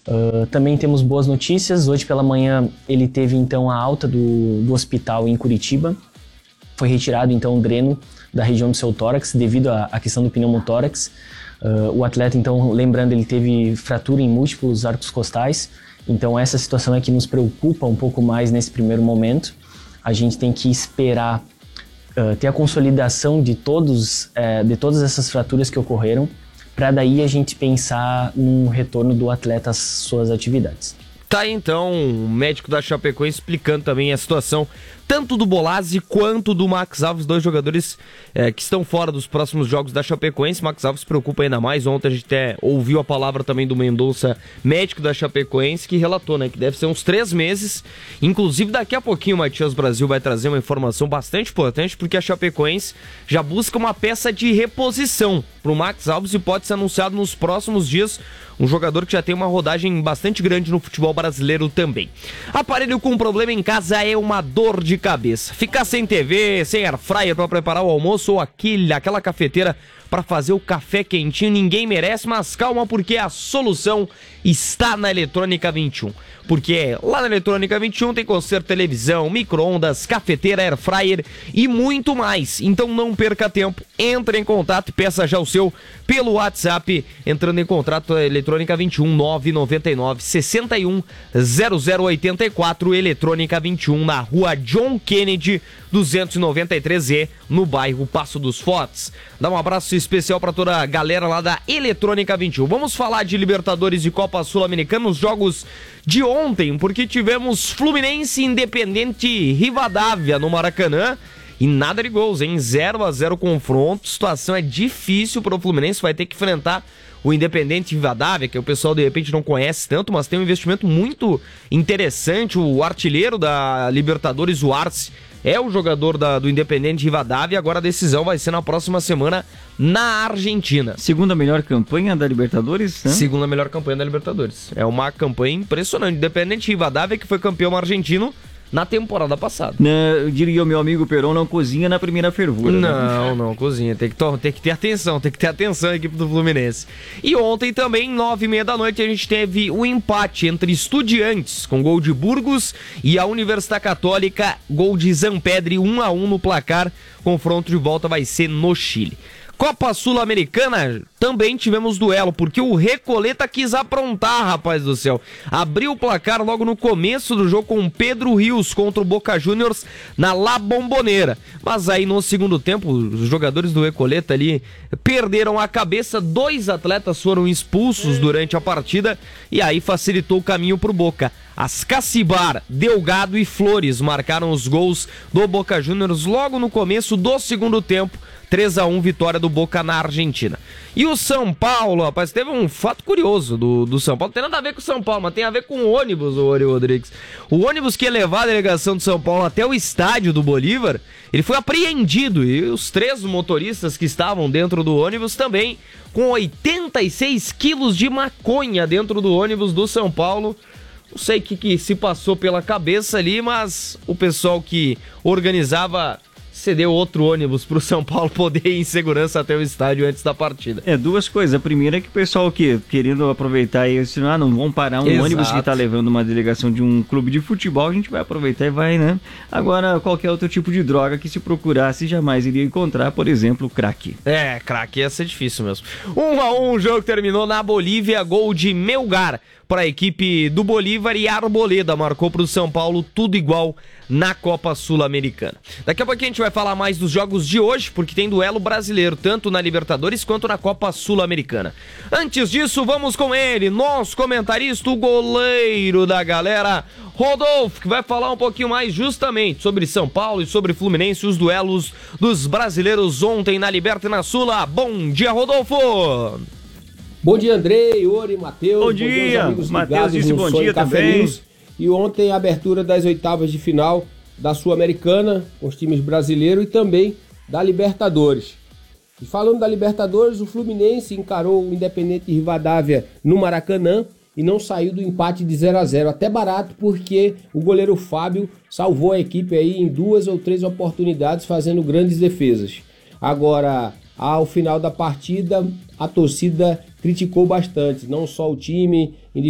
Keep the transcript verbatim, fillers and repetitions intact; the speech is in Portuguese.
Uh, também temos boas notícias. Hoje pela manhã ele teve então a alta do, do hospital em Curitiba. Foi retirado então o dreno da região do seu tórax devido à, à questão do pneumotórax. Uh, o atleta, então, lembrando, ele teve fratura em múltiplos arcos costais. Então essa situação é que nos preocupa um pouco mais nesse primeiro momento. A gente tem que esperar uh, ter a consolidação de, todos, uh, de todas essas fraturas que ocorreram, para daí a gente pensar num retorno do atleta às suas atividades. Tá aí então o médico da Chapecoense explicando também a situação tanto do Bolazzi quanto do Max Alves, dois jogadores é, que estão fora dos próximos jogos da Chapecoense. Max Alves preocupa ainda mais. Ontem a gente até ouviu a palavra também do Mendonça, médico da Chapecoense, que relatou, né, que deve ser uns três meses. Inclusive daqui a pouquinho o Matias Brasil vai trazer uma informação bastante importante, porque a Chapecoense já busca uma peça de reposição pro Max Alves e pode ser anunciado nos próximos dias. Um jogador que já tem uma rodagem bastante grande no futebol brasileiro também. Aparelho com problema em casa é uma dor de cabeça. Ficar sem T V, sem air fryer para preparar o almoço ou aquele, aquela cafeteira para fazer o café quentinho, ninguém merece, mas calma, porque a solução está na Eletrônica vinte e um. Porque lá na Eletrônica vinte e um tem conserto televisão, micro-ondas, cafeteira, air fryer e muito mais. Então não perca tempo, entre em contato e peça já o seu pelo WhatsApp, entrando em contato Eletrônica vinte e um, nove nove nove, seis um, zero zero oito quatro, Eletrônica vinte e um, na rua John Kennedy, duzentos e noventa e três E, no bairro Passo dos Fortes. Dá um abraço especial para toda a galera lá da Eletrônica vinte e um. Vamos falar de Libertadores e Copa Sul-Americana, os jogos de ontem, porque tivemos Fluminense Independente Rivadavia no Maracanã. E nada de gols, hein? zero a zero confronto, situação é difícil para o Fluminense, vai ter que enfrentar o Independente Rivadavia, que o pessoal de repente não conhece tanto, mas tem um investimento muito interessante. O artilheiro da Libertadores, o Arce, é o jogador da, do Independente Rivadavia. Agora a decisão vai ser na próxima semana na Argentina. Segunda melhor campanha da Libertadores, né? Segunda melhor campanha da Libertadores. É uma campanha impressionante. Independente Rivadavia, que foi campeão argentino na temporada passada. Não, eu diria o meu amigo Peron, não cozinha na primeira fervura. Não, né? não cozinha. Tem que, to- tem que ter atenção, tem que ter atenção a equipe do Fluminense. E ontem também, nove e meia da noite, a gente teve o empate entre Estudiantes, com gol de Burgos, e a Universidade Católica, gol de Zampedri, um a um no placar. Confronto de volta vai ser no Chile. Copa Sul-Americana, também tivemos duelo, porque o Recoleta quis aprontar, rapaz do céu. Abriu o placar logo no começo do jogo com o Pedro Rios contra o Boca Juniors na La Bombonera. Mas aí no segundo tempo, os jogadores do Recoleta ali perderam a cabeça, dois atletas foram expulsos durante a partida e aí facilitou o caminho pro Boca. Ascacibar, Delgado e Flores marcaram os gols do Boca Juniors logo no começo do segundo tempo. três a um, vitória do Boca na Argentina. E o São Paulo, rapaz, teve um fato curioso do, do São Paulo. Não tem nada a ver com o São Paulo, mas tem a ver com o ônibus, o Ori Rodrigues. O ônibus que ia levar a delegação de São Paulo até o estádio do Bolívar, ele foi apreendido. E os três motoristas que estavam dentro do ônibus também, com oitenta e seis quilos de maconha dentro do ônibus do São Paulo. Não sei o que, que se passou pela cabeça ali, mas o pessoal que organizava cedeu outro ônibus pro São Paulo poder ir em segurança até o estádio antes da partida. É, duas coisas. A primeira é que o pessoal que querendo aproveitar e disse, ah, não vão parar um Exato. ônibus que tá levando uma delegação de um clube de futebol, a gente vai aproveitar e vai, né? Agora, qualquer outro tipo de droga que se procurasse jamais iria encontrar, por exemplo, crack. É, craque, ia ser difícil mesmo. Um a um, o jogo terminou na Bolívia, gol de Melgar para a equipe do Bolívar e Arboleda marcou para o São Paulo, tudo igual na Copa Sul-Americana. Daqui a pouquinho a gente vai falar mais dos jogos de hoje, porque tem duelo brasileiro, tanto na Libertadores quanto na Copa Sul-Americana. Antes disso, vamos com ele, nosso comentarista, o goleiro da galera, Rodolfo, que vai falar um pouquinho mais justamente sobre São Paulo e sobre Fluminense, os duelos dos brasileiros ontem na Liberta e na Sula. Bom dia, Rodolfo! Bom dia, Andrei, Ori, Matheus. Bom dia, Matheus disse bom dia também. E ontem a abertura das oitavas de final da Sul-Americana, com os times brasileiros e também da Libertadores. E falando da Libertadores, o Fluminense encarou o Independente Rivadavia no Maracanã e não saiu do empate de zero a zero. Até barato, porque o goleiro Fábio salvou a equipe aí em duas ou três oportunidades, fazendo grandes defesas. Agora, ao final da partida, a torcida criticou bastante, não só o time